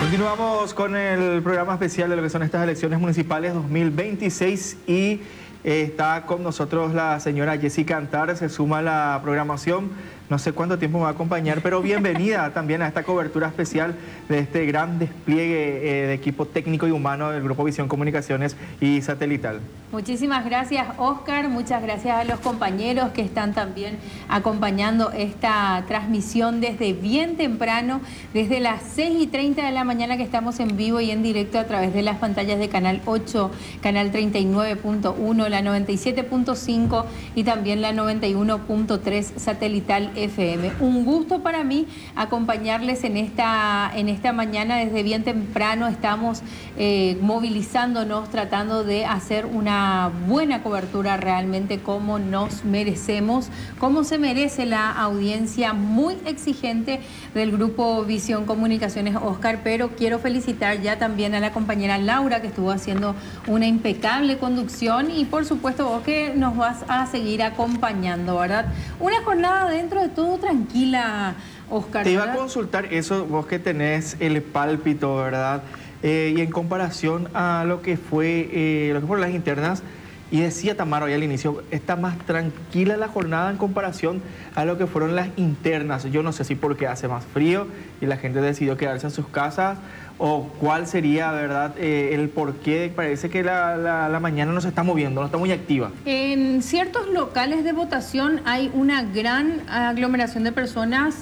Continuamos con el programa especial de lo que son estas elecciones municipales 2026 y está con nosotros la señora Jessica Antar, se suma a la programación. No sé cuánto tiempo me va a acompañar, pero bienvenida también a esta cobertura especial de este gran despliegue de equipo técnico y humano del Grupo Visión Comunicaciones y Satelital. Muchísimas gracias, Oscar. Muchas gracias a los compañeros que están también acompañando esta transmisión desde bien temprano, desde las 6:30 de la mañana que estamos en vivo y en directo a través de las pantallas de Canal 8, Canal 39.1, la 97.5 y también la 91.3 Satelital FM. Un gusto para mí acompañarles en esta mañana. Desde bien temprano estamos movilizándonos, tratando de hacer una buena cobertura realmente como nos merecemos, como se merece la audiencia muy exigente del Grupo Visión Comunicaciones, Oscar. Pero quiero felicitar ya también a la compañera Laura, que estuvo haciendo una impecable conducción, y por supuesto vos que nos vas a seguir acompañando, ¿verdad? Una jornada dentro de todo tranquila, Oscar. Te iba a consultar eso, vos que tenés el pálpito, ¿verdad? Y en comparación a lo que fueron las internas, y decía Tamara hoy al inicio, está más tranquila la jornada en comparación a lo que fueron las internas. Yo no sé si porque hace más frío y la gente decidió quedarse en sus casas, o cuál sería, ¿verdad?, el por qué parece que la mañana no se está moviendo, no está muy activa. En ciertos locales de votación hay una gran aglomeración de personas.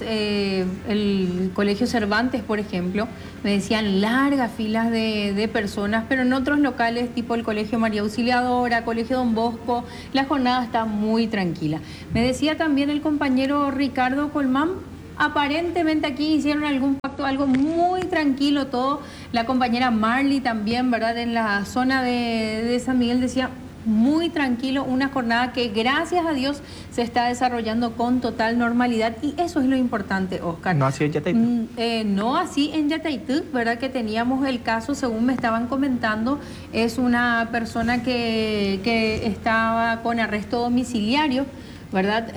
El Colegio Cervantes, por ejemplo, me decían largas filas de personas, pero en otros locales, tipo el Colegio María Auxiliadora, Colegio Don Bosco, la jornada está muy tranquila. Me decía también el compañero Ricardo Colmán, aparentemente aquí hicieron algún pacto, algo muy tranquilo todo. La compañera Marley también, ¿verdad? En la zona de San Miguel decía muy tranquilo, una jornada que gracias a Dios se está desarrollando con total normalidad, y eso es lo importante, Oscar. No así en Yataitú. No así en Yataitú, ¿verdad? Que teníamos el caso, según me estaban comentando, es una persona que estaba con arresto domiciliario, ¿verdad?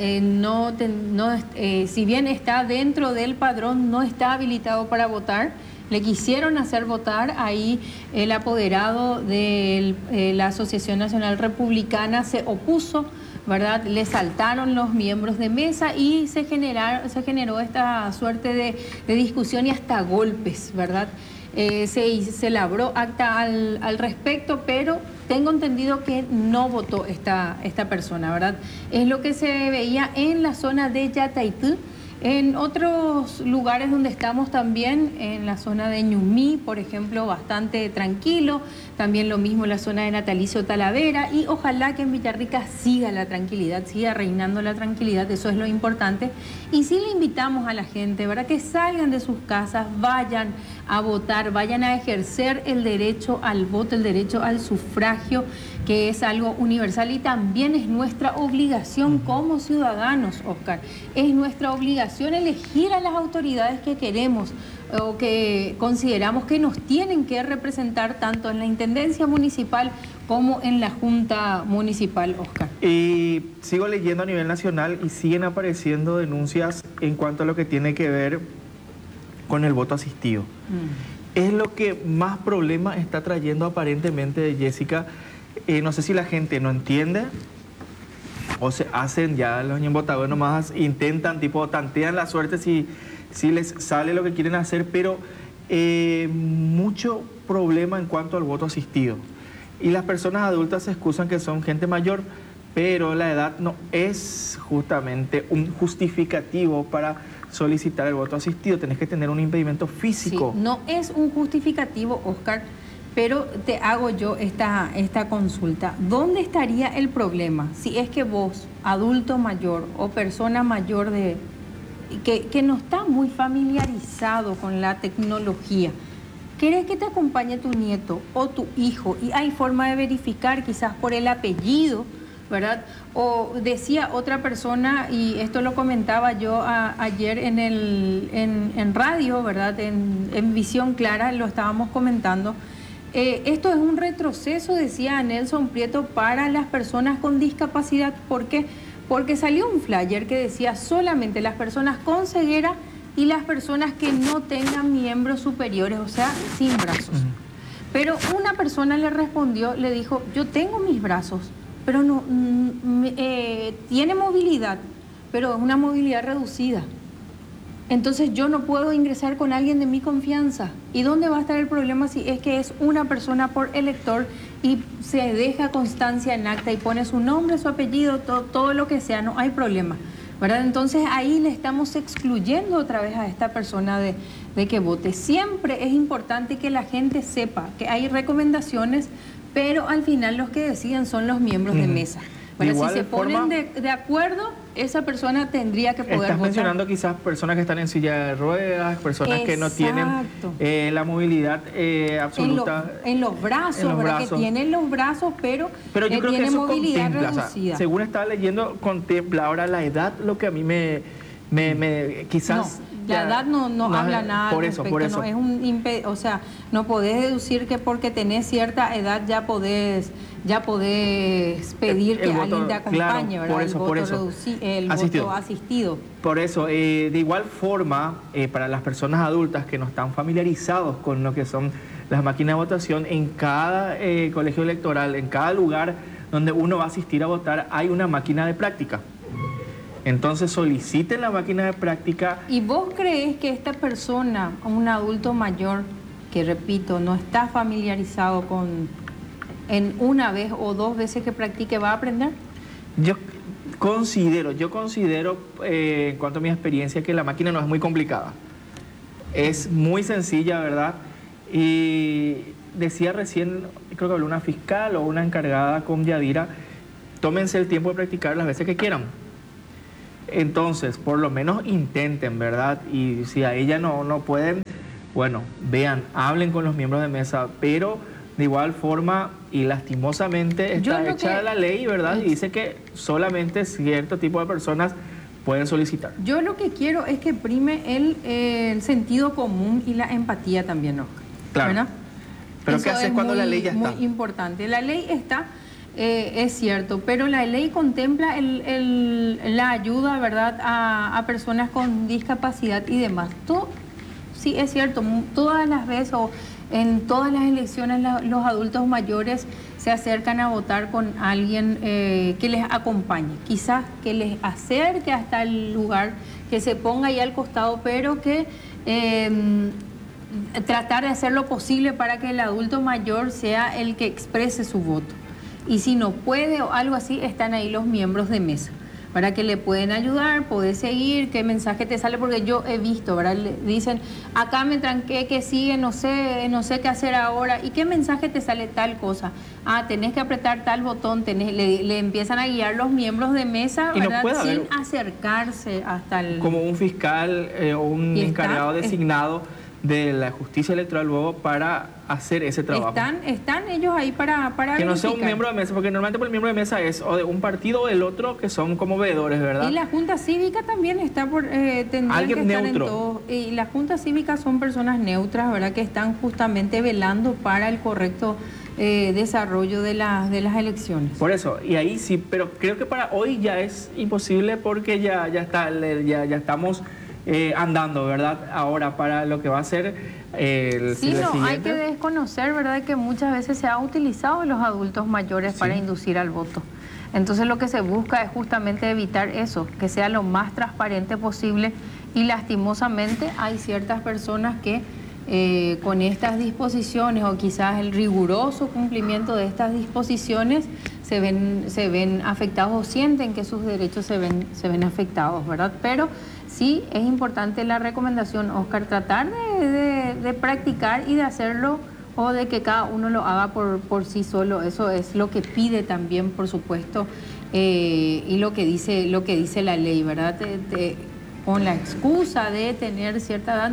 Si bien está dentro del padrón, no está habilitado para votar. Le quisieron hacer votar, ahí el apoderado de la Asociación Nacional Republicana se opuso, ¿verdad? Le saltaron los miembros de mesa y se generó esta suerte de discusión y hasta golpes, ¿verdad? Se labró acta al respecto, pero tengo entendido que no votó esta persona, ¿verdad? Es lo que se veía en la zona de Yataitú. En otros lugares donde estamos también, en la zona de Ñumí, por ejemplo, bastante tranquilo. También lo mismo en la zona de Natalicio Talavera, y ojalá que en Villarrica siga la tranquilidad, siga reinando la tranquilidad, eso es lo importante. Y sí le invitamos a la gente, ¿verdad?, que salgan de sus casas, vayan a votar, vayan a ejercer el derecho al voto, el derecho al sufragio, que es algo universal y también es nuestra obligación como ciudadanos, Oscar. Es nuestra obligación elegir a las autoridades que queremos o que consideramos que nos tienen que representar tanto en la Intendencia Municipal como en la Junta Municipal, Oscar. Y sigo leyendo a nivel nacional y siguen apareciendo denuncias en cuanto a lo que tiene que ver con el voto asistido. Es lo que más problema está trayendo aparentemente, Jessica. No sé si la gente no entiende o se hacen ya los votadores nomás, intentan, tipo, tantean la suerte si les sale lo que quieren hacer, pero mucho problema en cuanto al voto asistido. Y las personas adultas se excusan que son gente mayor, pero la edad no es justamente un justificativo para solicitar el voto asistido. Tenés que tener un impedimento físico. Sí, no es un justificativo, Oscar, pero te hago yo esta consulta. ¿Dónde estaría el problema si es que vos, adulto mayor o persona mayor que no está muy familiarizado con la tecnología, querés que te acompañe tu nieto o tu hijo y hay forma de verificar quizás por el apellido, ¿verdad? O decía otra persona, y esto lo comentaba yo ayer en radio, ¿verdad? En Visión Clara lo estábamos comentando. Esto es un retroceso, decía Nelson Prieto, para las personas con discapacidad. ¿Por qué? Porque salió un flyer que decía solamente las personas con ceguera y las personas que no tengan miembros superiores, o sea, sin brazos. Pero una persona le respondió, le dijo, yo tengo mis brazos, pero no tiene movilidad, pero es una movilidad reducida. Entonces yo no puedo ingresar con alguien de mi confianza. ¿Y dónde va a estar el problema si es que es una persona por elector y se deja constancia en acta y pone su nombre, su apellido, todo lo que sea? No hay problema, ¿verdad? Entonces ahí le estamos excluyendo otra vez a esta persona de que vote. Siempre es importante que la gente sepa que hay recomendaciones, pero al final los que deciden son los miembros de mesa. Bueno, si se ponen de acuerdo, esa persona tendría que poder Estás votar. mencionando quizás personas que están en silla de ruedas, personas que no tienen la movilidad absoluta. En los brazos, ¿verdad? Que tienen los brazos, pero yo creo que tienen eso movilidad contempla, reducida. o sea, según estaba leyendo, contempla ahora la edad, lo que a mí me quizás... No. La edad no habla nada por eso. No, es o sea, no podés deducir que porque tenés cierta edad ya podés pedir que alguien te acompañe, claro, ¿verdad? El voto asistido. Por eso, de igual forma, para las personas adultas que no están familiarizados con lo que son las máquinas de votación, en cada colegio electoral, en cada lugar donde uno va a asistir a votar, hay una máquina de práctica. Entonces soliciten la máquina de práctica. ¿Y vos crees que esta persona, un adulto mayor, que repito, no está familiarizado en una vez o dos veces que practique, va a aprender? Yo considero, en cuanto a mi experiencia, que la máquina no es muy complicada. Es muy sencilla, ¿verdad? Y decía recién, creo que habló una fiscal o una encargada con Yadira, tómense el tiempo de practicar las veces que quieran. Entonces, por lo menos intenten, ¿verdad? Y si a ella no pueden, bueno, vean, hablen con los miembros de mesa, pero de igual forma y lastimosamente está hecha la ley, ¿verdad? Y dice que solamente cierto tipo de personas pueden solicitar. Yo lo que quiero es que prime el sentido común y la empatía también, ¿no? Claro. ¿Verdad? Pero eso ¿qué haces cuando la ley ya está? Muy importante. La ley está... es cierto, pero la ley contempla la ayuda, ¿verdad?, a personas con discapacidad y demás. Sí, es cierto, todas las veces o en todas las elecciones los adultos mayores se acercan a votar con alguien que les acompañe, quizás que les acerque hasta el lugar, que se ponga ahí al costado, pero que tratar de hacer lo posible para que el adulto mayor sea el que exprese su voto. Y si no puede o algo así, están ahí los miembros de mesa, para que le pueden ayudar, poder seguir, qué mensaje te sale, porque yo he visto, ¿verdad? Le dicen, acá me tranqué, que sigue, no sé qué hacer ahora, y qué mensaje te sale tal cosa. Tenés que apretar tal botón, le empiezan a guiar los miembros de mesa, ¿verdad? Sin acercarse hasta el... Como un fiscal o un encargado designado de la justicia electoral luego para hacer ese trabajo. Están ellos ahí para que no sea un miembro de mesa, porque normalmente el miembro de mesa es o de un partido o del otro, que son como veedores, ¿verdad? Y la Junta Cívica también está tendría que estar neutro. En todo. Y la Junta Cívica son personas neutras, ¿verdad?, que están justamente velando para el correcto desarrollo de las elecciones. Por eso, y ahí sí, pero creo que para hoy ya es imposible porque ya estamos andando, ¿verdad? Ahora para lo que va a ser el siguiente. Hay que desconocer, ¿verdad?, que muchas veces se ha utilizado a los adultos mayores para inducir al voto. Entonces lo que se busca es justamente evitar eso, que sea lo más transparente posible, y lastimosamente hay ciertas personas que con estas disposiciones o quizás el riguroso cumplimiento de estas disposiciones se ven afectados o sienten que sus derechos se ven afectados, ¿verdad? Pero sí es importante la recomendación, Oscar, tratar de practicar y de hacerlo, o de que cada uno lo haga por sí solo. Eso es lo que pide también, por supuesto, y lo que dice la ley, ¿verdad? Con la excusa de tener cierta edad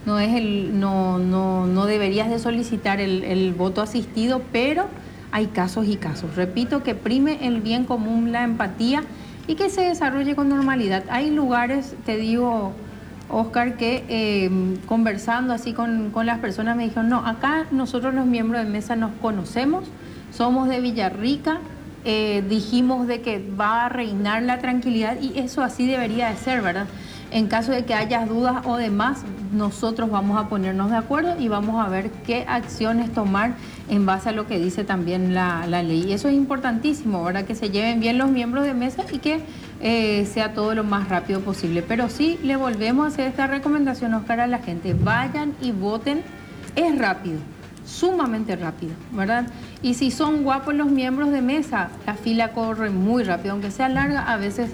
no deberías de solicitar el voto asistido, pero hay casos y casos. Repito, que prime el bien común, la empatía, y que se desarrolle con normalidad. Hay lugares, te digo, Oscar, que conversando así con las personas me dijeron, no, acá nosotros los miembros de mesa nos conocemos, somos de Villarrica, dijimos de que va a reinar la tranquilidad, y eso así debería de ser, ¿verdad? En caso de que haya dudas o demás, nosotros vamos a ponernos de acuerdo y vamos a ver qué acciones tomar en base a lo que dice también la ley. Y eso es importantísimo, ¿verdad? Que se lleven bien los miembros de mesa y que sea todo lo más rápido posible. Pero sí, le volvemos a hacer esta recomendación, Oscar, a la gente. Vayan y voten. Es rápido, sumamente rápido, ¿verdad? Y si son guapos los miembros de mesa, la fila corre muy rápido. Aunque sea larga, a veces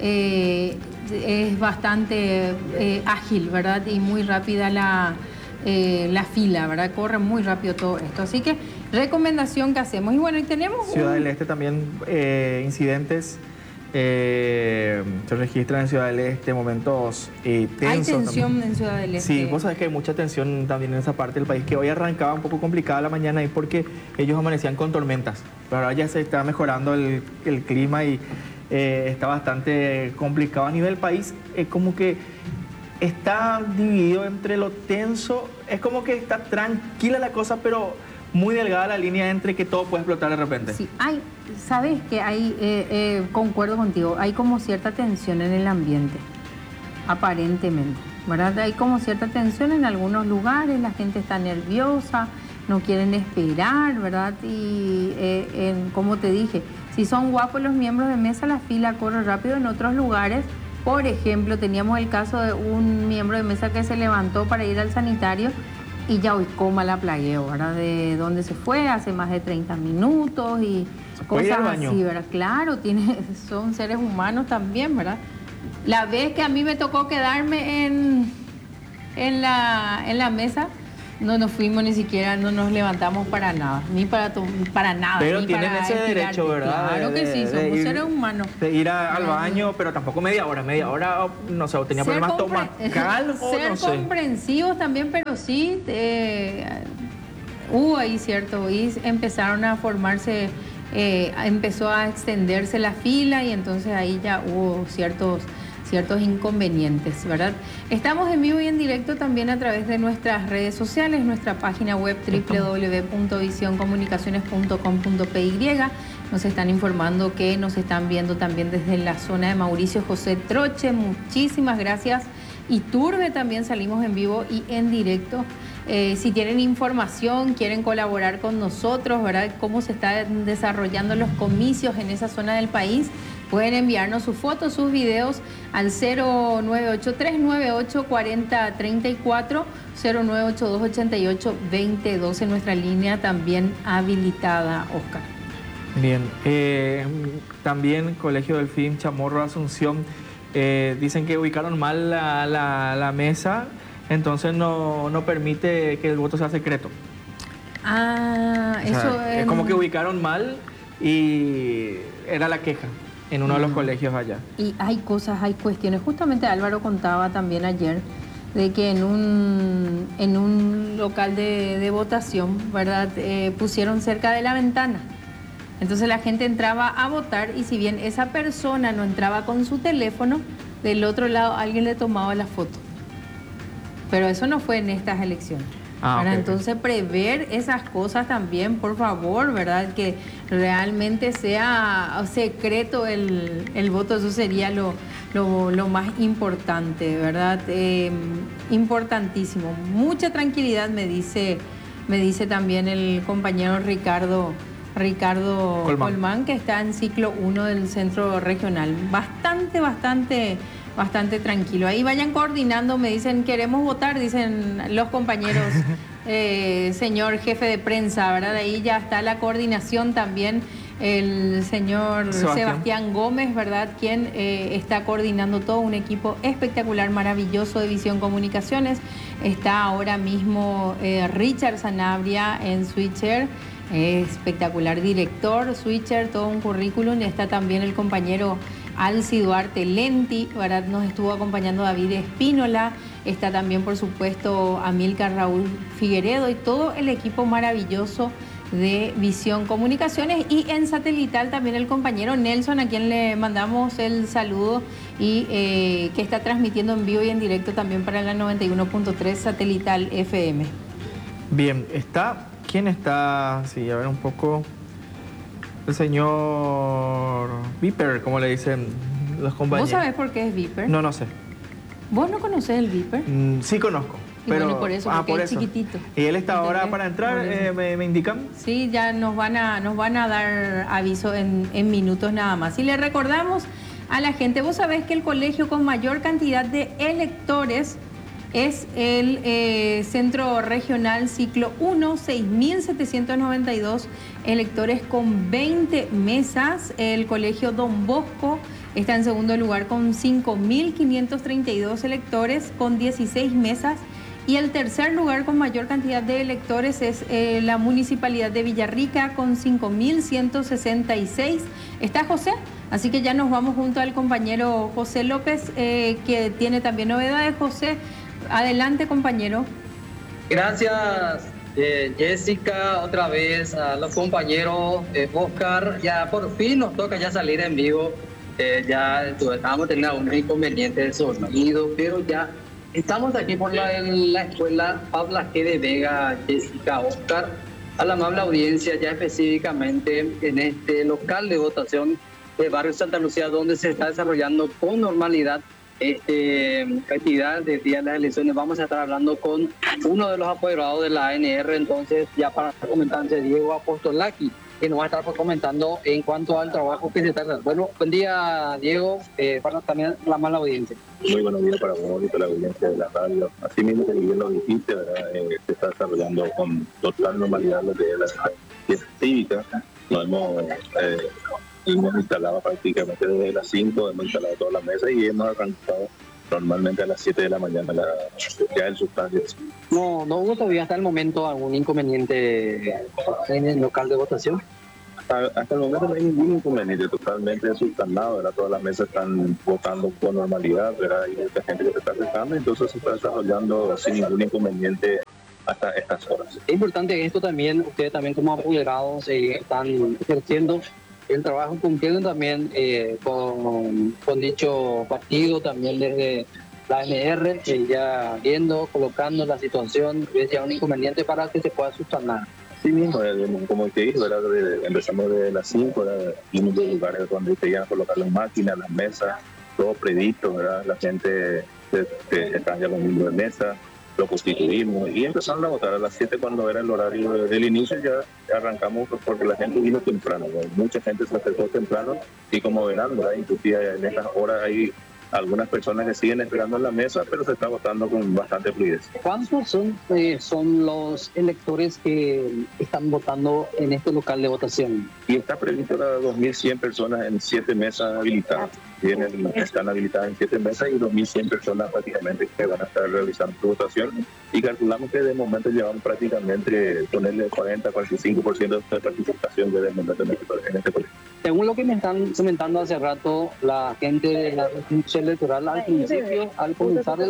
es bastante ágil, ¿verdad? Y muy rápida la fila, ¿verdad? Corre muy rápido todo esto. Así que recomendación que hacemos. Y bueno, y tenemos Ciudad del Este también, incidentes se registran en Ciudad del Este, momentos tensos. Hay tensión también en Ciudad del Este. Sí, vos sabés que hay mucha tensión también en esa parte del país, que hoy arrancaba un poco complicada la mañana ahí porque ellos amanecían con tormentas. Pero ahora ya se está mejorando el clima y está bastante complicado a nivel país. Como que está dividido entre lo tenso, es como que está tranquila la cosa, pero muy delgada la línea entre que todo puede explotar de repente. Sí, sabes que hay, concuerdo contigo, hay como cierta tensión en el ambiente, aparentemente, ¿verdad? Hay como cierta tensión en algunos lugares, la gente está nerviosa, no quieren esperar, ¿verdad? Y como te dije, si son guapos los miembros de mesa, la fila corre rápido. En otros lugares, por ejemplo, teníamos el caso de un miembro de mesa que se levantó para ir al sanitario y ya hoy coma la plagueo, ¿verdad? De dónde se fue hace más de 30 minutos y cosas así, ¿verdad? Claro, son seres humanos también, ¿verdad? La vez que a mí me tocó quedarme en la mesa, no nos fuimos ni siquiera, no nos levantamos para nada, ni para nada. Pero ni tienen para ese derecho, ¿verdad? Claro que sí, somos seres humanos. De ir al baño, pero tampoco media hora, no sé, tenía problemas estomacales o ser no sé. comprensivos también, pero sí, hubo ahí cierto, y empezaron a formarse, empezó a extenderse la fila y entonces ahí ya hubo ciertos inconvenientes, ¿verdad? Estamos en vivo y en directo también a través de nuestras redes sociales, nuestra página web www.visioncomunicaciones.com.py. Nos están informando que nos están viendo también desde la zona de Mauricio José Troche. Muchísimas gracias. Iturbe también salimos en vivo y en directo. Si tienen información, quieren colaborar con nosotros, ¿verdad? Cómo se están desarrollando los comicios en esa zona del país, pueden enviarnos sus fotos, sus videos al 0983984034, 0982882012, nuestra línea también habilitada, Oscar. Bien, también Colegio del Fin, Chamorro, Asunción, dicen que ubicaron mal la mesa, entonces no permite que el voto sea secreto. Eso es como que ubicaron mal y era la queja en uno de los colegios allá. Y hay cuestiones. Justamente Álvaro contaba también ayer de que en un local de votación, ¿verdad? Pusieron cerca de la ventana. Entonces la gente entraba a votar y si bien esa persona no entraba con su teléfono, del otro lado alguien le tomaba la foto. Pero eso no fue en estas elecciones. Okay. Entonces prever esas cosas también, por favor, ¿verdad? Que realmente sea secreto el voto, eso sería lo más importante, ¿verdad? Importantísimo. Mucha tranquilidad, me dice también el compañero Ricardo Colmán, que está en ciclo 1 del centro regional. Bastante tranquilo. Ahí vayan coordinando, me dicen, queremos votar, dicen los compañeros, señor jefe de prensa, ¿verdad? Ahí ya está la coordinación también, el señor Sebastián Gómez, ¿verdad? Quien está coordinando todo un equipo espectacular, maravilloso de Visión Comunicaciones. Está ahora mismo Richard Sanabria en Switcher, espectacular director, Switcher, todo un currículum. Está también el compañero Alci Duarte Lenti, ¿verdad? Nos estuvo acompañando David Espínola, está también por supuesto Amílcar Raúl Figueredo y todo el equipo maravilloso de Visión Comunicaciones, y en satelital también el compañero Nelson, a quien le mandamos el saludo y que está transmitiendo en vivo y en directo también para la 91.3 satelital FM. Bien, ¿quién está? Sí, a ver un poco. El señor Viper, como le dicen los compañeros. ¿Vos sabés por qué es Viper? No sé. ¿Vos no conocés el Viper? Sí conozco. Y Pero, bueno, por eso, porque es chiquitito. ¿Y él está ahora ¿Entendés? para entrar? ¿Me indican? Sí, ya nos van a dar aviso en minutos nada más. Y le recordamos a la gente, vos sabés que el colegio con mayor cantidad de electores es el Centro Regional Ciclo 1, 6.792 electores con 20 mesas. El colegio Don Bosco está en segundo lugar con 5.532 electores con 16 mesas. Y el tercer lugar con mayor cantidad de electores es la Municipalidad de Villarrica con 5.166. ¿Está José? Así que ya nos vamos junto al compañero José López, que tiene también novedades. José, adelante, compañero. Gracias, Jessica, otra vez a los compañeros. Oscar, ya por fin nos toca ya salir en vivo. Ya estábamos teniendo unos inconvenientes de sonido, pero ya estamos aquí por la escuela Pablo G. de Vega, Jessica, Oscar, a la amable audiencia, ya específicamente en este local de votación de Barrio Santa Lucía, donde se está desarrollando con normalidad actividad del día de las elecciones. Vamos a estar hablando con uno de los apoderados de la ANR, entonces ya para comentar, Diego Apostolaki, que nos va a estar comentando en cuanto al trabajo que se está haciendo. Bueno, buen día, Diego, para también la mala audiencia. Muy buenos días para vos y para la audiencia de la radio. Así mismo que bien lo dijiste, ¿verdad? Se está desarrollando con total normalidad lo que es la fiesta cívica. Nos hemos instalado prácticamente desde las 5, hemos instalado todas las mesas y hemos arrancado normalmente a las 7 de la mañana ya el sustancia. No hubo todavía hasta el momento algún inconveniente en el local de votación. Hasta el momento no hay ningún inconveniente, totalmente subsanado, ¿verdad? Todas las mesas están votando con normalidad, ¿verdad? Hay mucha gente que se está acercando, entonces se está desarrollando sin ningún inconveniente hasta estas horas. Es importante esto también, ustedes también como apoderados están ejerciendo el trabajo, cumpliendo también con dicho partido, también desde la ANR, ya viendo, colocando la situación, es ya un inconveniente para que se pueda subsanar. Sí mismo, como te dije, ¿verdad? Empezamos desde las 5, vimos los lugares donde te iban a colocar las máquinas, las mesas, todo previsto, ¿verdad? La gente está ya con de mesa, lo constituimos y empezaron a votar a las 7 cuando era el horario del inicio. Ya arrancamos porque la gente vino temprano, ¿no? Mucha gente se acercó temprano y como verán, ¿verdad? Inclusive en estas horas hay algunas personas que siguen esperando en la mesa, pero se está votando con bastante fluidez. ¿Cuántos son los electores que están votando en este local de votación? Y está previsto las 2.100 personas en 7 mesas habilitadas. Están habilitadas en 7 mesas y 2.100 personas prácticamente que van a estar realizando su votación. Y calculamos que de momento llevamos prácticamente ponerle 40-45% de participación desde el momento en este colegio. Según lo que me están comentando hace rato, la gente de la Junta Electoral al principio, al comenzar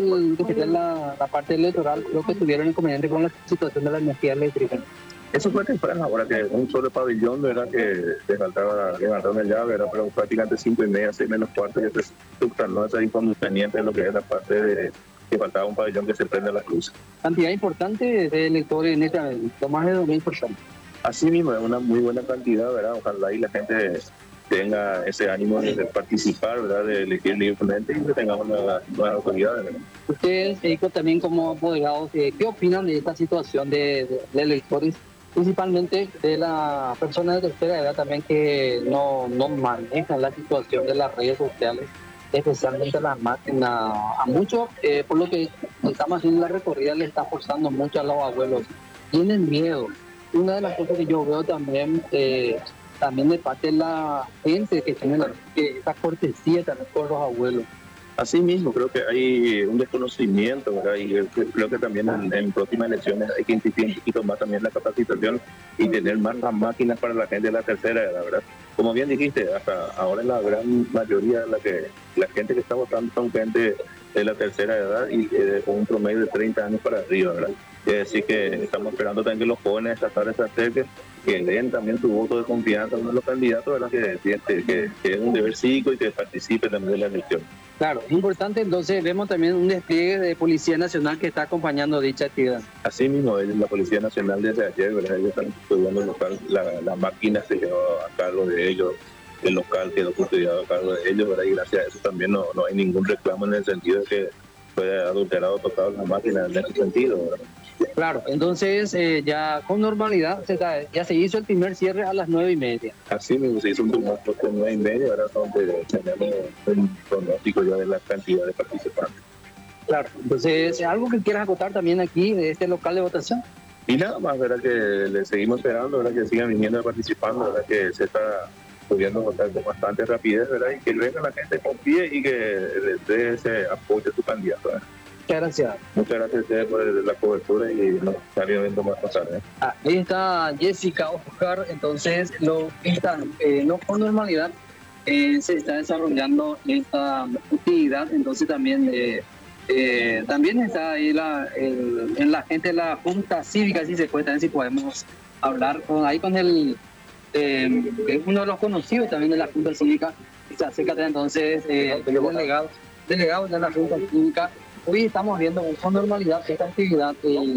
la parte electoral, creo que tuvieron inconveniente con la situación de la energía eléctrica. Eso fue temprano, ahora que un solo pabellón, ¿verdad? Que le faltaba levantar una llave, ¿verdad? Pero prácticamente 5:30, 6 menos cuarto, ya se subsanó esa inconveniente de lo que es la parte de que faltaba un pabellón que se prende las luces. Cantidad importante de electores en esta, lo más de 2.000 personas. Así mismo, es una muy buena cantidad, ¿verdad? Ojalá y la gente tenga ese ánimo de participar, ¿verdad? De elegir libremente y que tengamos nuevas autoridades, ¿verdad? Ustedes, también como apoderados, ¿qué opinan de esta situación de electores, principalmente de las personas de tercera edad también que no manejan la situación de las redes sociales, especialmente las máquinas? A muchos, por lo que estamos haciendo la recorrida, le está forzando mucho a los abuelos. Tienen miedo. Una de las cosas que yo veo también de parte de la gente que tiene esa cortesía también por los abuelos. Así mismo, creo que hay un desconocimiento, ¿verdad? Y creo que también en próximas elecciones hay que insistir un poquito más también en la capacitación y tener más las máquinas para la gente de la tercera edad, ¿verdad? Como bien dijiste, hasta ahora la gran mayoría de la gente que está votando son gente de la tercera edad y con un promedio de 30 años para arriba, ¿verdad? Así que estamos esperando también que los jóvenes esta tarde se acerquen, que den también su voto de confianza a uno de los candidatos, ¿verdad? Que es un deber cívico y que participe también de la elección. Claro, es importante. Entonces vemos también un despliegue de Policía Nacional que está acompañando dicha actividad. Así mismo, la Policía Nacional desde ayer, ¿verdad? Ellos están custodiando el local, la máquina se quedó a cargo de ellos, el local quedó custodiado a cargo de ellos, ¿verdad? Y gracias a eso también no hay ningún reclamo en el sentido de que fue adulterado, tocado la máquina en ese sentido, ¿verdad? Claro, entonces ya con normalidad ya se hizo el primer cierre a las 9:30. Así mismo se hizo un turno de 9:30, ahora es donde tenemos el pronóstico ya de la cantidad de participantes. Claro, entonces algo que quieras acotar también aquí de este local de votación. Y nada más, ¿verdad? Que le seguimos esperando, ¿verdad? Que sigan viniendo y participando, ¿verdad? Que se está pudiendo votar con bastante rapidez, ¿verdad? Y que venga la gente, confíe y que le dé ese apoyo a su candidato, ¿verdad? Muchas gracias. Muchas gracias a ustedes por la cobertura y nos están viendo más pasar, ¿eh? Ahí está Jessica Oscar, entonces no con normalidad se está desarrollando esta actividad, entonces también también está ahí en la gente de la Junta Cívica, si se puede, también si podemos hablar con el uno de los conocidos también de la Junta Cívica, se acerca entonces delegado de la Junta Cívica. Hoy estamos viendo con normalidad esta actividad.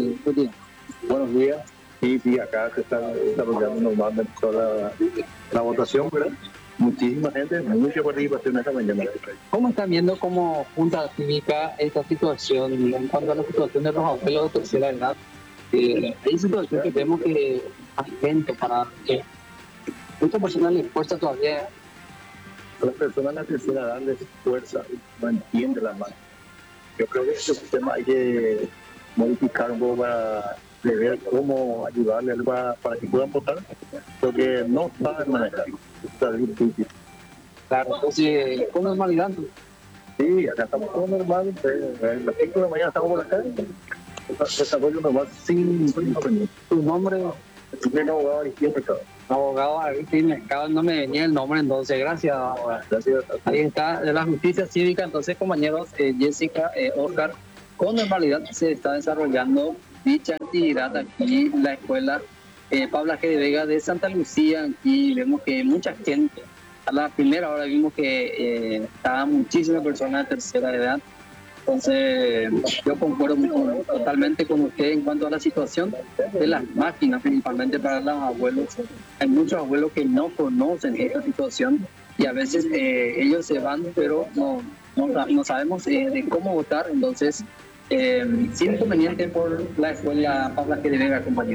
Buenos días. Sí, acá se está desarrollando normalmente toda la votación, ¿verdad? Muchísima gente, mucha participación esta mañana. ¿Cómo están viendo como Junta Cívica esta situación en cuanto a la situación de los abuelos de tercera edad? Hay situaciones que tenemos que atentos para que muchas personas les cuesta todavía. A las personas de la tercera edad les fuerza, no entienden la mano. Yo creo que este sistema hay que modificar un poco para ver cómo ayudarles para que puedan votar, porque no saben manejar. Está difícil. Claro, entonces, con normalidad. Sí, acá estamos con normal. A las 5 de la mañana estamos por la calle. Desarrollo normal sin inconveniente. ¿Tu nombre? El abogado Aristides Mercado. Abogado Aristides Mercado, no me venía el nombre, entonces gracias. Gracias. Ahí está, de la Justicia Cívica, entonces compañeros, Jessica, Oscar, con normalidad se está desarrollando dicha actividad aquí en la escuela Pablo G. de Vega de Santa Lucía. Aquí vemos que mucha gente, a la primera hora vimos que estaban muchísimas personas de tercera edad. Entonces yo concuerdo totalmente con usted en cuanto a la situación de las máquinas, principalmente para los abuelos. Hay muchos abuelos que no conocen esta situación y a veces ellos se van, pero no sabemos de cómo votar. Entonces, sin inconveniente por la escuela Pablo G. de Vega, compañero.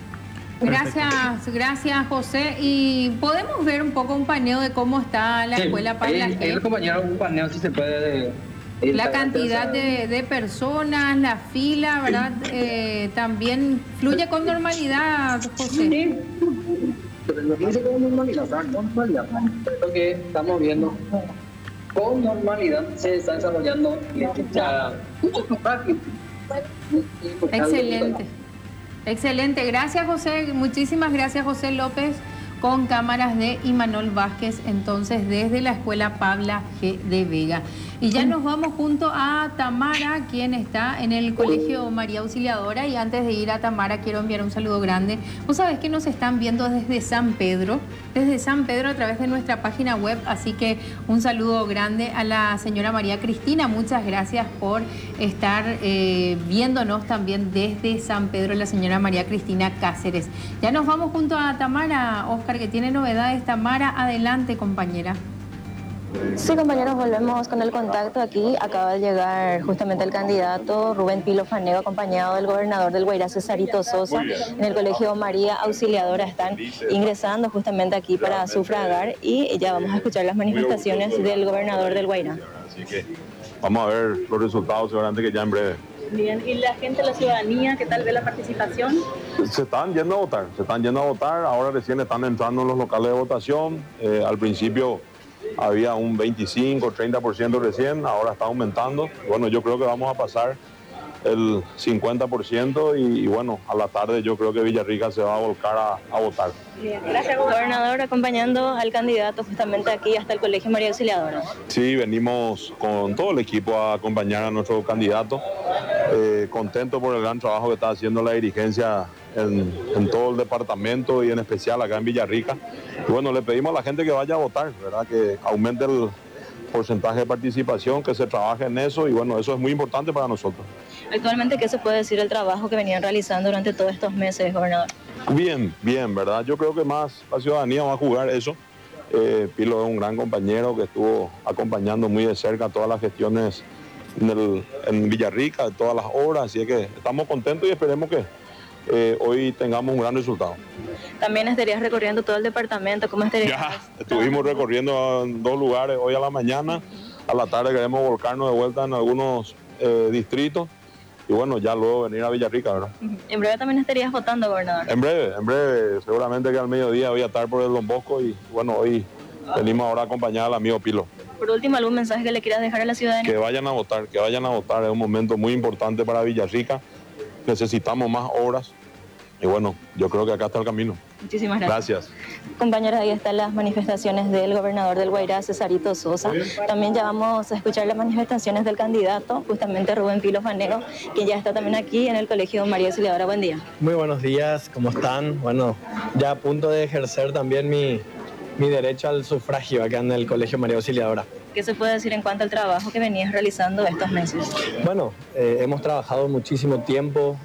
Gracias José. Y podemos ver un poco un paneo de cómo está la escuela Pablo G. El compañero, un paneo si se puede. La cantidad de personas, la fila, ¿verdad? También fluye con normalidad, José. Sí. Con normalidad. Lo que estamos viendo con normalidad se está desarrollando Excelente. Gracias, José. Muchísimas gracias, José López, con cámaras de Imanol Vázquez, entonces desde la escuela Pablo G. de Vega. Y ya nos vamos junto a Tamara, quien está en el Colegio María Auxiliadora. Y antes de ir a Tamara, quiero enviar un saludo grande. Vos sabés que nos están viendo desde San Pedro a través de nuestra página web. Así que un saludo grande a la señora María Cristina. Muchas gracias por estar viéndonos también desde San Pedro, la señora María Cristina Cáceres. Ya nos vamos junto a Tamara, Oscar, que tiene novedades. Tamara, adelante, compañera. Sí, compañeros, volvemos con el contacto. Aquí acaba de llegar justamente el candidato Rubén Pilo Fanego, acompañado del gobernador del Guairá, Cesarito Sosa, en el Colegio María Auxiliadora. Están ingresando justamente aquí para sufragar y ya vamos a escuchar las manifestaciones del gobernador del Guairá. Así que vamos a ver los resultados seguramente que ya en breve. Bien, ¿y la gente, la ciudadanía, qué tal ve la participación? Se están yendo a votar, ahora recién están entrando en los locales de votación. Al principio había un 25-30% recién, ahora está aumentando. Bueno, yo creo que vamos a pasar el 50% y bueno, a la tarde yo creo que Villarrica se va a volcar a votar. Bien, gracias, gobernador, acompañando al candidato justamente aquí hasta el Colegio María Auxiliadora. Sí, venimos con todo el equipo a acompañar a nuestro candidato, contento por el gran trabajo que está haciendo la dirigencia en todo el departamento y en especial acá en Villarrica. Y bueno, le pedimos a la gente que vaya a votar, ¿verdad? Que aumente el porcentaje de participación, que se trabaje en eso y bueno, eso es muy importante para nosotros. Actualmente, ¿qué se puede decir del trabajo que venían realizando durante todos estos meses, gobernador? Bien, ¿verdad? Yo creo que más la ciudadanía va a jugar eso. Pilo es un gran compañero que estuvo acompañando muy de cerca todas las gestiones en Villarrica, de todas las horas, así que estamos contentos y esperemos que hoy tengamos un gran resultado. También estarías recorriendo todo el departamento, ¿cómo estarías? Ya, estuvimos recorriendo en 2 lugares hoy a la mañana, a la tarde queremos volcarnos de vuelta en algunos distritos y bueno, ya luego venir a Villarrica, ¿verdad? En breve también estarías votando, gobernador. En breve, seguramente que al mediodía voy a estar por el Don Bosco y bueno, hoy venimos ahora a acompañar al amigo Pilo. Por último, ¿algún mensaje que le quieras dejar a la ciudadanía? Que vayan a votar, es un momento muy importante para Villarrica, necesitamos más obras y bueno, yo creo que acá está el camino. Muchísimas gracias. Compañeros, ahí están las manifestaciones del gobernador del Guairá, Cesarito Sosa. También ya vamos a escuchar las manifestaciones del candidato, justamente Rubén Pilo Fanego, que ya está también aquí en el Colegio María Auxiliadora. Buen día. Muy buenos días, ¿cómo están? Bueno, ya a punto de ejercer también mi derecho al sufragio acá en el Colegio María Auxiliadora. ¿Qué se puede decir en cuanto al trabajo que venías realizando estos meses? Bueno, hemos trabajado muchísimo tiempo,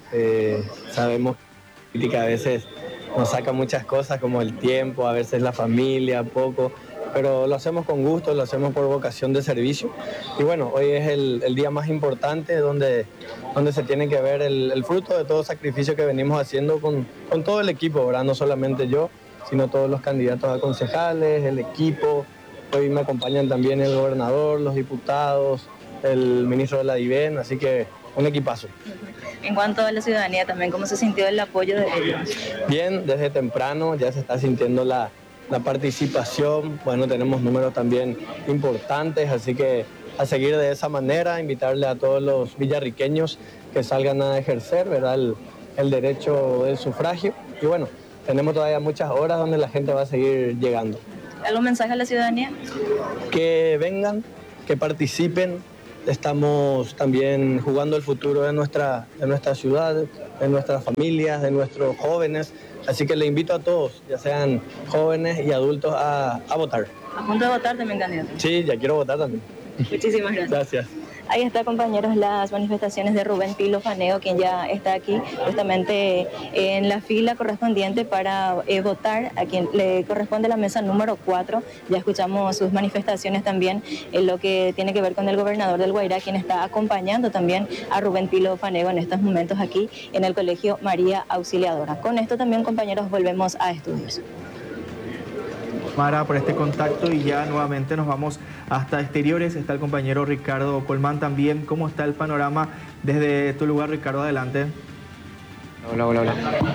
sabemos que a veces nos saca muchas cosas como el tiempo, a veces la familia, poco, pero lo hacemos con gusto, lo hacemos por vocación de servicio. Y bueno, hoy es el día más importante donde se tiene que ver el fruto de todo sacrificio que venimos haciendo con todo el equipo, ¿verdad? No solamente yo, sino todos los candidatos a concejales, el equipo. Hoy me acompañan también el gobernador, los diputados, el ministro de la DIVEN, así que un equipazo. En cuanto a la ciudadanía también, ¿cómo se sintió el apoyo de ellos? Bien, desde temprano ya se está sintiendo la participación. Bueno, tenemos números también importantes, así que a seguir de esa manera, invitarle a todos los villarriqueños que salgan a ejercer, ¿verdad?, el derecho del sufragio. Y bueno, tenemos todavía muchas horas donde la gente va a seguir llegando. ¿Algún mensaje a la ciudadanía? Que vengan, que participen. Estamos también jugando el futuro de nuestra ciudad, de nuestras familias, de nuestros jóvenes. Así que le invito a todos, ya sean jóvenes y adultos, a votar. ¿A punto de votar también, candidato? Sí, ya quiero votar también. Muchísimas gracias. Gracias. Ahí está, compañeros, las manifestaciones de Rubén Pilo Fanego, quien ya está aquí justamente en la fila correspondiente para votar, a quien le corresponde la mesa número 4. Ya escuchamos sus manifestaciones también en lo que tiene que ver con el gobernador del Guairá, quien está acompañando también a Rubén Pilo Fanego en estos momentos aquí en el Colegio María Auxiliadora. Con esto también, compañeros, volvemos a estudios. Mara, por este contacto y ya nuevamente nos vamos hasta exteriores. Está el compañero Ricardo Colmán también. ¿Cómo está el panorama desde tu lugar, Ricardo? Adelante. Hola.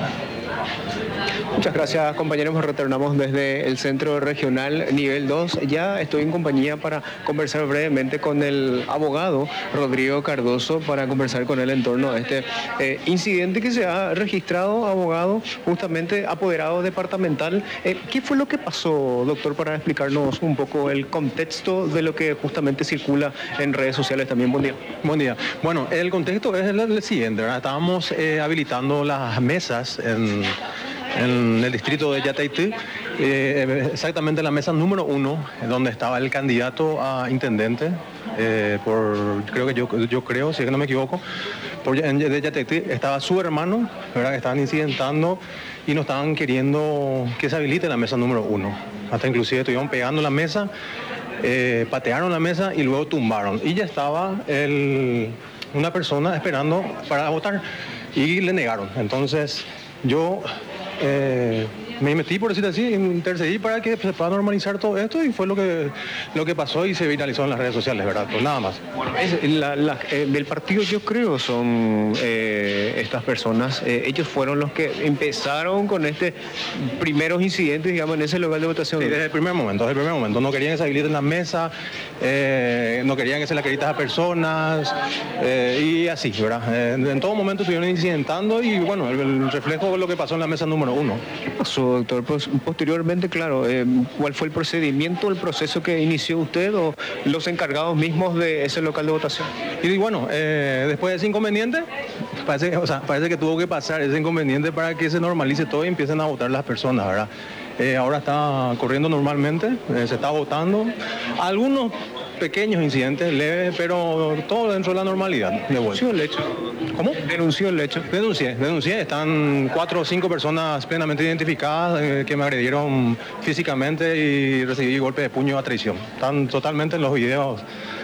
Muchas gracias, compañeros. Nos retornamos desde el Centro Regional Nivel 2. Ya estoy en compañía para conversar brevemente con el abogado Rodrigo Cardoso, para conversar con él en torno a este incidente que se ha registrado, abogado, justamente apoderado departamental. ¿Qué fue lo que pasó, doctor, para explicarnos un poco el contexto de lo que justamente circula en redes sociales también? Buen día. Buen día. Bueno, el contexto es el siguiente, ¿verdad? Estábamos habilitando las mesas en el distrito de Yataití, exactamente la mesa número 1, donde estaba el candidato a intendente, yo creo, si es que no me equivoco, de Yataití, estaba su hermano, ¿verdad?, que estaban incidentando y no estaban queriendo que se habilite la mesa número 1. Hasta inclusive estuvieron pegando la mesa, patearon la mesa y luego tumbaron. Y ya estaba una persona esperando para votar y le negaron. Entonces yo me metí, por decirlo así, intercedí para que se pueda normalizar todo esto, y fue lo que pasó y se viralizó en las redes sociales, ¿verdad? Pues nada más. Bueno, del partido, yo creo, son estas personas, ellos fueron los que empezaron con primeros incidentes, digamos, en ese local de votación. Sí, desde el primer momento. No querían que se habiliten las mesas, no querían que se le acrediten a personas, y así, ¿verdad? En todo momento estuvieron incidentando, y bueno, el reflejo de lo que pasó en la mesa número 1. ¿Qué pasó, doctor? Pues, posteriormente, claro, ¿cuál fue el procedimiento, el proceso que inició usted o los encargados mismos de ese local de votación? Y bueno, después de ese inconveniente, parece que tuvo que pasar ese inconveniente para que se normalice todo y empiecen a votar las personas, ¿verdad? Ahora está corriendo normalmente, se está votando. Algunos pequeños incidentes leves, pero todo dentro de la normalidad. ¿Denunció el hecho? ¿Cómo? ¿Denunció el hecho? Denuncié. Están 4 o 5 personas plenamente identificadas que me agredieron físicamente y recibí golpe de puño a traición. Están totalmente en los videos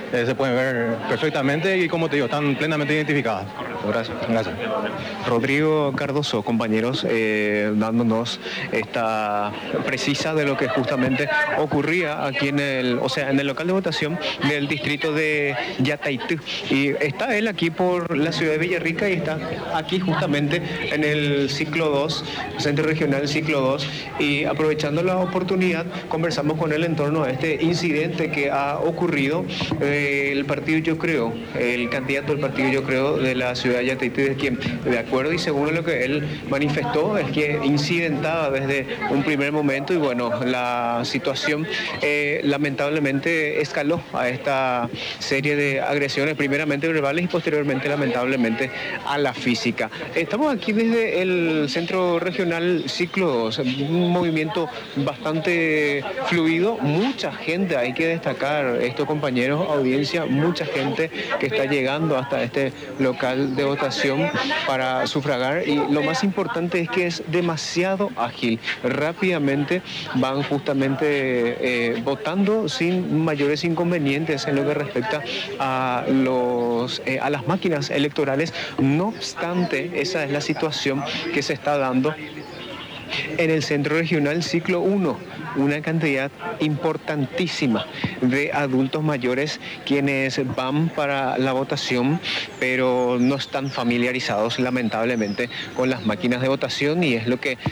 se pueden ver perfectamente y, como te digo, están plenamente identificadas. Gracias. Gracias. Rodrigo Cardoso, compañeros, dándonos esta precisa de lo que justamente ocurría aquí en el local de votación del distrito de Yataití. Y está él aquí por la ciudad de Villarrica y está aquí justamente en el ciclo 2, Centro Regional ciclo 2, y aprovechando la oportunidad conversamos con él en torno a este incidente que ha ocurrido. El partido Yo Creo, el candidato del partido Yo Creo de la ciudad de Yataití, de quien, de acuerdo y según lo que él manifestó, es que incidentaba desde un primer momento y bueno, la situación lamentablemente escaló a esta serie de agresiones, primeramente verbales y posteriormente lamentablemente a la física. Estamos aquí desde el Centro Regional Ciclo 2, un movimiento bastante fluido, mucha gente, hay que destacar esto, compañeros, audiencia, mucha gente que está llegando hasta este local de votación para sufragar, y lo más importante es que es demasiado ágil, rápidamente van justamente votando sin mayores inconvenientes en lo que respecta a las máquinas electorales. No obstante, esa es la situación que se está dando en el Centro Regional Ciclo 1, una cantidad importantísima de adultos mayores quienes van para la votación, pero no están familiarizados lamentablemente con las máquinas de votación, y es lo que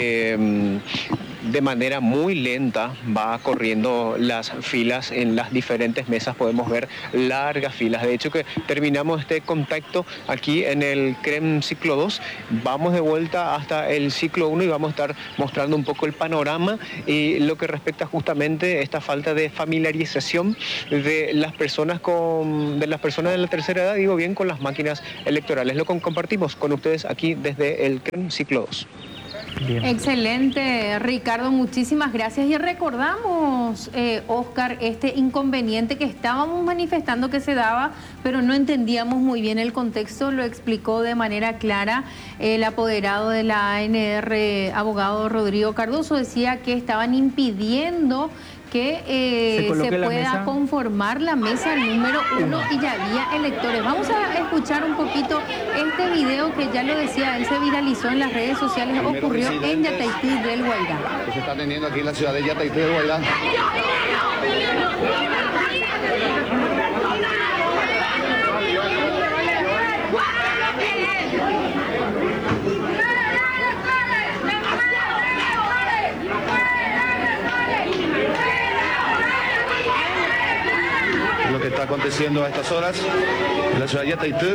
de manera muy lenta va corriendo las filas en las diferentes mesas. Podemos ver largas filas. De hecho, que terminamos este contacto aquí en el CREM Ciclo 2. Vamos de vuelta hasta el Ciclo 1 y vamos a estar mostrando un poco el panorama y lo que respecta justamente a esta falta de familiarización de las personas de la tercera edad, digo bien, con las máquinas electorales. Lo compartimos con ustedes aquí desde el CREM Ciclo 2. Bien. Excelente, Ricardo, muchísimas gracias. Y recordamos, Oscar, este inconveniente que estábamos manifestando que se daba, pero no entendíamos muy bien el contexto, lo explicó de manera clara el apoderado de la ANR, abogado Rodrigo Cardoso, decía que estaban impidiendo que se pueda conformar la mesa número 1 y ya había electores. Vamos a escuchar un poquito este video que ya lo decía, él se viralizó en las redes sociales, ocurrió en Yataití del Guairá. Se está teniendo aquí en la ciudad de Yataití del Guairá. Lo que está aconteciendo a estas horas en la ciudad de Yataití.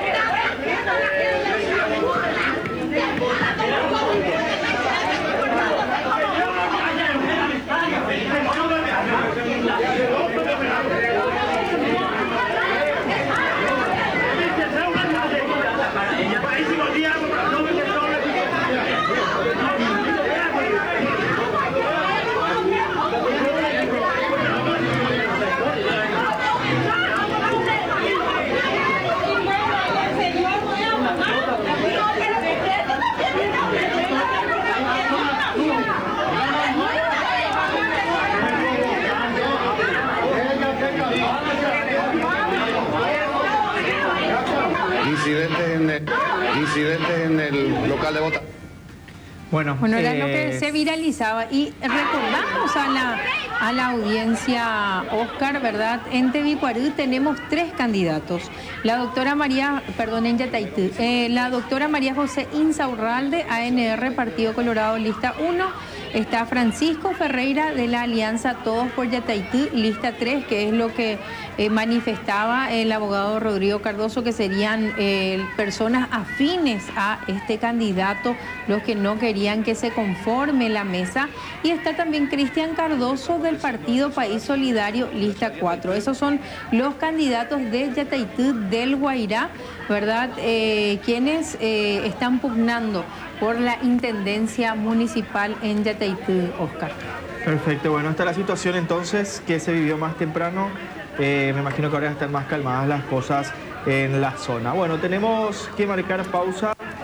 Incidentes en el local de votación. Bueno, era lo que se viralizaba. Y recordamos a la audiencia, Oscar, ¿verdad? En Tebicuarú tenemos 3 candidatos. La doctora en Yataití, la doctora María José Insaurralde, ANR, Partido Colorado, lista 1. Está Francisco Ferreira de la Alianza Todos por Yataití, lista 3, que es lo que manifestaba el abogado Rodrigo Cardoso, que serían personas afines a este candidato, los que no querían que se conforme la mesa. Y está también Cristian Cardoso del Partido País Solidario, lista 4. Esos son los candidatos de Yataití del Guairá, ¿verdad? Quienes están pugnando por la Intendencia Municipal en Yataití, Oscar. Perfecto, bueno, esta es la situación entonces que se vivió más temprano. Me imagino que ahora están más calmadas las cosas en la zona. Bueno, tenemos que marcar pausa.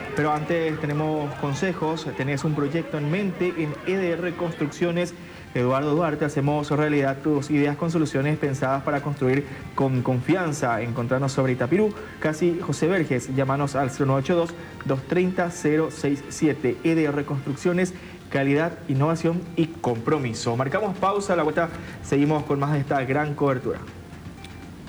Pero antes tenemos consejos, tenés un proyecto en mente en EDR Construcciones. Eduardo Duarte, hacemos realidad tus ideas con soluciones pensadas para construir con confianza. Encontrarnos sobre Itapirú, casi José Verges. Llámanos al 0982-230-067. EDR Construcciones, calidad, innovación y compromiso. Marcamos pausa, a la vuelta seguimos con más de esta gran cobertura.